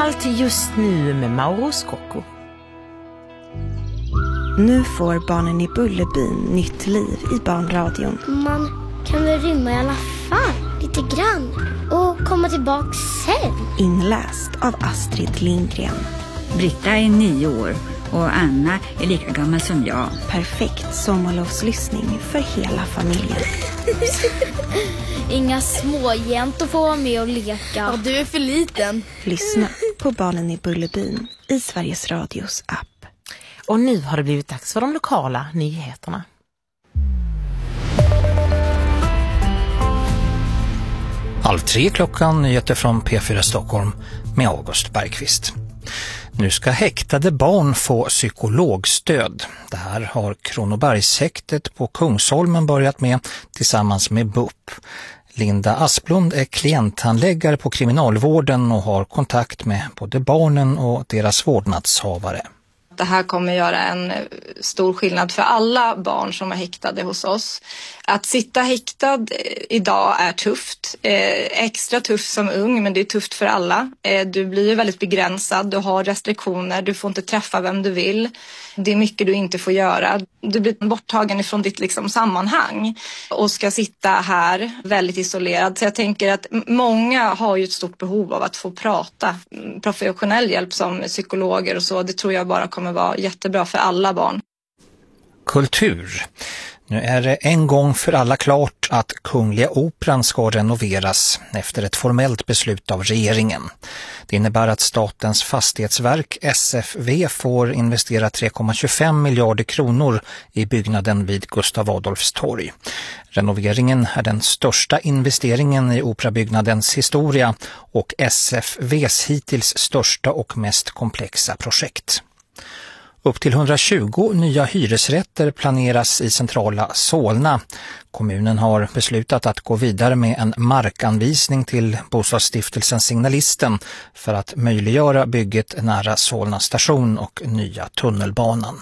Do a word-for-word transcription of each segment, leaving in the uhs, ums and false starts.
Allt just nu med Mauro Scocco. Nu får barnen i Bullerbyn nytt liv i barnradion. Man kan väl rymma i alla fall, lite grann. Och komma tillbaka sen. Inläst av Astrid Lindgren. Britta är nio år och Anna är lika gammal som jag. Perfekt sommarlovslyssning för hela familjen. Inga små jäntor får vara med och leka. Ja, du är för liten. Lyssna på barnen i Bullerbyn i Sveriges Radios app. Och nu har det blivit dags för de lokala nyheterna. Halv tre klockan, nyheter från P fyra Stockholm med August Bergqvist. Nu ska häktade barn få psykologstöd. Det här har Kronobergshäktet på Kungsholmen börjat med tillsammans med B U P. Linda Asplund är klienthandläggare på kriminalvården och har kontakt med både barnen och deras vårdnadshavare. Det här kommer göra en stor skillnad för alla barn som är häktade hos oss. Att sitta häktad idag är tufft. Eh, extra tufft som ung, men det är tufft för alla. Eh, du blir ju väldigt begränsad, du har restriktioner, du får inte träffa vem du vill. Det är mycket du inte får göra. Du blir borttagen ifrån ditt liksom, sammanhang och ska sitta här väldigt isolerad. Så jag tänker att många har ju ett stort behov av att få prata. Professionell hjälp som psykologer och så, det tror jag bara kommer vara jättebra för alla barn. Kultur. Nu är det en gång för alla klart att Kungliga Operan ska renoveras efter ett formellt beslut av regeringen. Det innebär att Statens fastighetsverk S F V får investera tre komma tjugofem miljarder kronor i byggnaden vid Gustav Adolfs torg. Renoveringen är den största investeringen i operabyggnadens historia och S F V:s hittills största och mest komplexa projekt. Upp till hundratjugo nya hyresrätter planeras i centrala Solna. Kommunen har beslutat att gå vidare med en markanvisning till bostadsstiftelsen Signalisten för att möjliggöra bygget nära Solna station och nya tunnelbanan.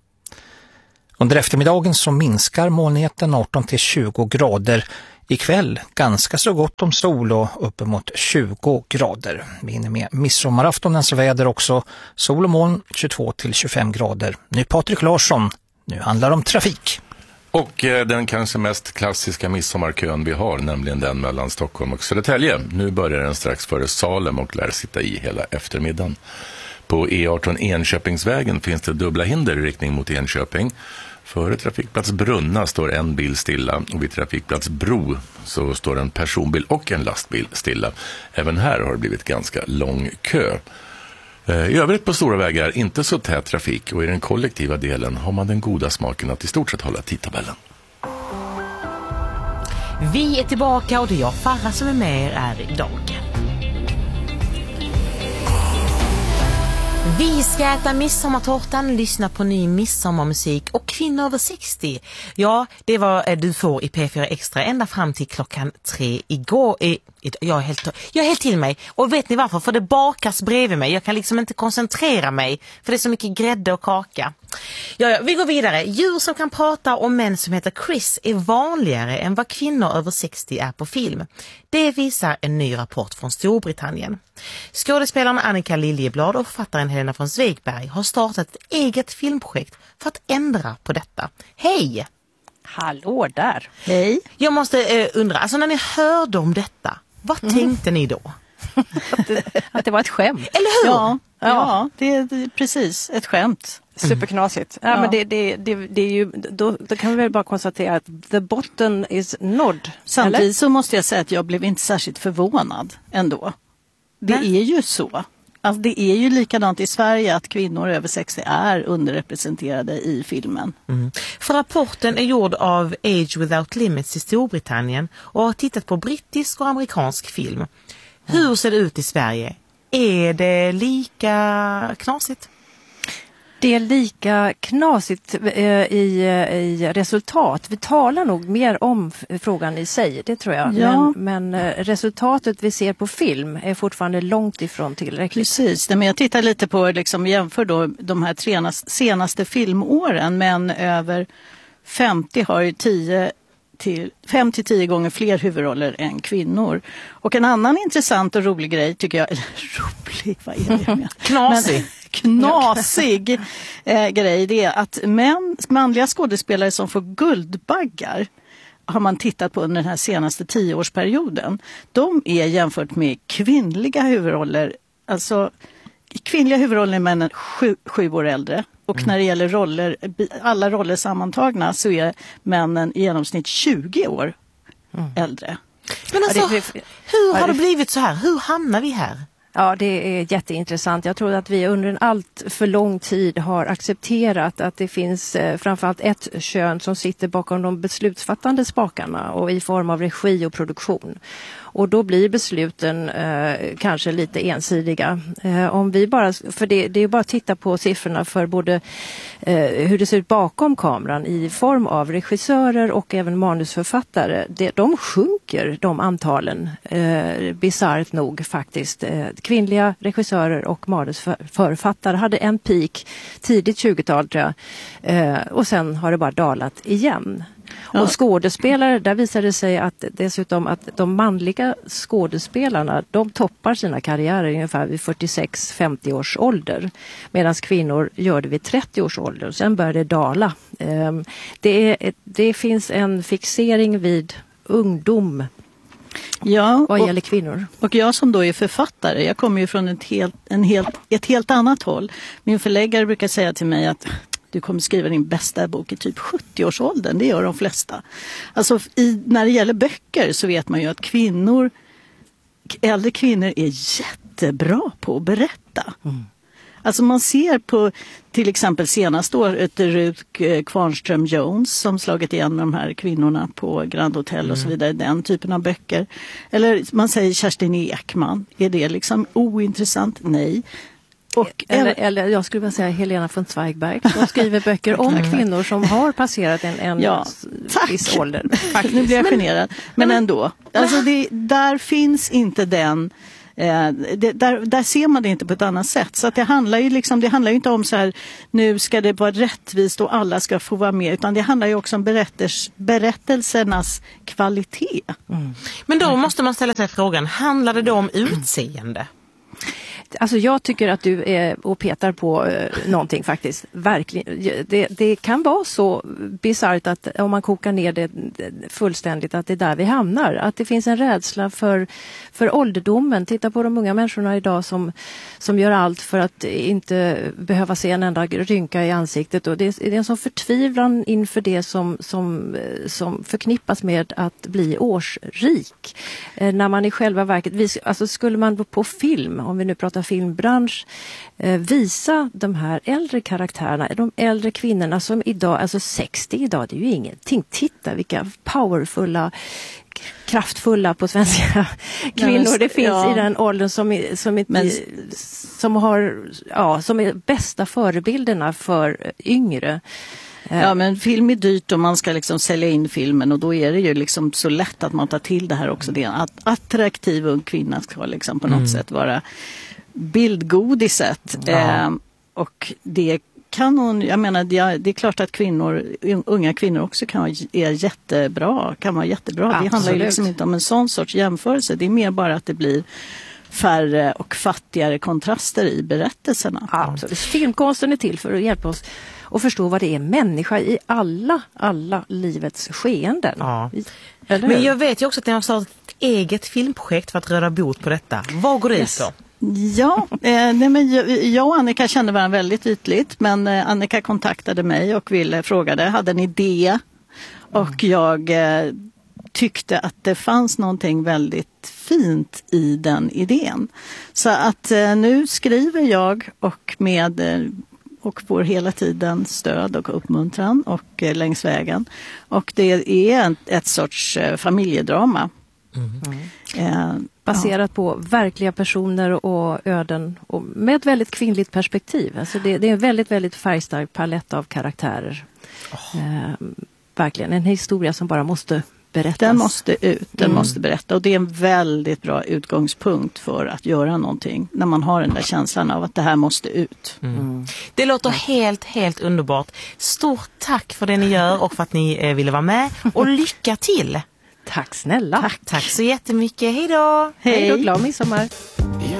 Under eftermiddagen så minskar molnigheten arton till tjugo grader. Ikväll ganska så gott om sol och uppemot tjugo grader. Vi hinner med midsommaraftonens väder också. Sol och moln tjugotvå till tjugofem grader. Nu Patrik Larsson, nu handlar det om trafik. Och eh, den kanske mest klassiska midsommarkön vi har, nämligen den mellan Stockholm och Södertälje. Nu börjar den strax före Salem och lär sitta i hela eftermiddagen. På E arton Enköpingsvägen finns det dubbla hinder i riktning mot Enköping. Före trafikplats Brunna står en bil stilla och vid trafikplats Bro så står en personbil och en lastbil stilla. Även här har det blivit ganska lång kö. I övrigt på stora vägar inte så tät trafik och i den kollektiva delen har man den goda smaken att i stort sett hålla tidtabellen. Vi är tillbaka och det är jag Farah som är med er är idag. Vi ska äta midsommartårtan, lyssna på ny midsommarmusik och kvinnor över sextio. Ja, det var du får i P fyra Extra ända fram till klockan tre igår. Jag är helt, jag är helt till mig. Och vet ni varför? För det bakas bredvid mig. Jag kan liksom inte koncentrera mig för det är så mycket grädde och kaka. Ja, ja, vi går vidare. Djur som kan prata om män som heter Chris är vanligare än vad kvinnor över sextio är på film. Det visar en ny rapport från Storbritannien. Skådespelarna Annika Liljeblad och författaren Helena von Zweigbergk har startat ett eget filmprojekt för att ändra på detta. Hej! Hallå där! Hej! Jag måste eh, undra, alltså när ni hörde om detta, vad mm. tänkte ni då? att, det, att det var ett skämt. Eller hur? Ja, ja. ja det, är, det är precis ett skämt. Superknasigt. Ja, ja. Men det, det, det, det är ju, då, då kan vi väl bara konstatera att the bottom is nod. Samtidigt eller? Så måste jag säga att jag blev inte särskilt förvånad ändå. Det Nej. är ju så. Alltså det är ju likadant i Sverige att kvinnor över sextio är underrepresenterade i filmen. Mm. För rapporten är gjord av Age Without Limits i Storbritannien och har tittat på brittisk och amerikansk film. Hur ser det ut i Sverige? Är det lika knasigt? Det är lika knasigt i, i resultat. Vi talar nog mer om frågan i sig, det tror jag. Ja. Men, men resultatet vi ser på film är fortfarande långt ifrån tillräckligt. Precis, men jag tittar lite på, liksom, jämför då de här tre senaste filmåren. Men över femtio har ju tio till fem till tio gånger fler huvudroller än kvinnor. Och en annan intressant och rolig grej tycker jag, eller rolig, rolig, vad är det med? Knasig. Men, knasig eh, grej, det är att män, manliga skådespelare som får Guldbaggar har man tittat på under den här senaste tioårsperioden. De är jämfört med kvinnliga huvudroller, alltså kvinnliga huvudroller är männen sju, sju år äldre. Och mm. när det gäller roller, alla roller sammantagna, så är männen i genomsnitt tjugo år mm. äldre. Men alltså, hur har det blivit så här? Hur hamnar vi här? Ja, det är jätteintressant. Jag tror att vi under en allt för lång tid har accepterat att det finns eh, framförallt ett kön som sitter bakom de beslutsfattande spakarna och i form av regi och produktion. Och då blir besluten eh, kanske lite ensidiga. Eh, om vi bara, för det, det är bara att titta på siffrorna för både eh, hur det ser ut bakom kameran i form av regissörer och även manusförfattare. Det, de sjunker, de antalen, eh, bisarrt nog faktiskt. Eh, kvinnliga regissörer och manusförfattare hade en peak tidigt tjugotal tror jag. Eh, och sen har det bara dalat igen. Ja. Och skådespelare, där visar det sig att dessutom att de manliga skådespelarna, de toppar sina karriärer ungefär vid fyrtiosex till femtio års ålder. Medan kvinnor gör det vid trettio års ålder. Sen börjar det dala. Det, är, det finns en fixering vid ungdom. Ja, vad och, gäller kvinnor. Och jag som då är författare, jag kommer ju från ett helt, en helt, ett helt annat håll. Min förläggare brukar säga till mig att du kommer skriva din bästa bok i typ sjuttio-årsåldern. Det gör de flesta. Alltså i, när det gäller böcker så vet man ju att kvinnor, äldre kvinnor är jättebra på att berätta. Mm. Alltså man ser på till exempel senaste året Ruth Kvarnström Jones som slagit igen med de här kvinnorna på Grand Hotel mm. och så vidare. Den typen av böcker. Eller man säger Kerstin Ekman. Är det liksom ointressant? Nej. Och eller, eller jag skulle vilja säga Helena von Zweigbergk som skriver böcker om kvinnor som har passerat en, en ja, viss ålder. Faktiskt. Nu blir jag generad. Men, men ändå. Alltså det, där finns inte den... Eh, det, där, där ser man det inte på ett annat sätt. Så att det handlar ju liksom, det handlar ju inte om så här, nu ska det vara rättvist och alla ska få vara med. Utan det handlar ju också om berättels, berättelsernas kvalitet. Mm. Men då måste man ställa sig frågan, handlar det då om utseende? Alltså jag tycker att du är och petar på eh, någonting faktiskt. Verkligen. Det, det kan vara så bisarrt att om man kokar ner det fullständigt att det är där vi hamnar. Att det finns en rädsla för, för ålderdomen. Titta på de unga människorna idag som, som gör allt för att inte behöva se en enda rynka i ansiktet. Och det, är, det är en sån förtvivlan inför det som, som, som förknippas med att bli årsrik. Eh, när man i själva verket, vis, alltså skulle man på film, om vi nu pratar filmbransch, eh, visa de här äldre karaktärerna, de äldre kvinnorna som idag, alltså sextio idag, det är ju ingenting. Titta vilka powerfulla, kraftfulla på svenska kvinnor det finns ja. i den åldern som, som, inte, Men, som har, ja, som är bästa förebilderna för yngre. Ja, men film är dyrt och man ska liksom sälja in filmen och då är det ju liksom så lätt att man tar till det här också. Det är en attraktiv ung kvinna ska liksom på något mm. sätt vara bildgodiset. Ja. Eh, och det kan hon, jag menar det, det är klart att kvinnor, unga kvinnor också kan vara är jättebra, kan vara jättebra. Absolut. Det handlar ju liksom inte om en sån sorts jämförelse. Det är mer bara att det blir färre och fattigare kontraster i berättelserna. Absolut. Filmkonsten är till för att hjälpa oss och förstå vad det är människa i alla, alla livets skeenden. Ja. Men jag vet ju också att ni har startat ett eget filmprojekt för att råda bot på detta. Vad går det yes. ut då? Ja, eh, nej men jag, jag och Annika kände varandra väldigt ytligt, men eh, Annika kontaktade mig och ville, frågade, hade en idé och mm. jag eh, tyckte att det fanns någonting väldigt fint i den idén. Så att eh, nu skriver jag och med eh, och får hela tiden stöd och uppmuntran och eh, längs vägen. Och det är en, ett sorts eh, familjedrama. Mm. Eh, Baserat ja. på verkliga personer och öden och med ett väldigt kvinnligt perspektiv. Alltså det, det är en väldigt, väldigt färgstark palett av karaktärer. Oh. Eh, verkligen en historia som bara måste berättas. Den måste ut, den mm. måste berätta. Och det är en väldigt bra utgångspunkt för att göra någonting. När man har den där känslan av att det här måste ut. Mm. Mm. Det låter helt, helt underbart. Stort tack för det ni gör och för att ni eh, ville vara med. Och lycka till! Tack snälla. Tack, tack så jättemycket. Hej då. Hej då, glad midsommar.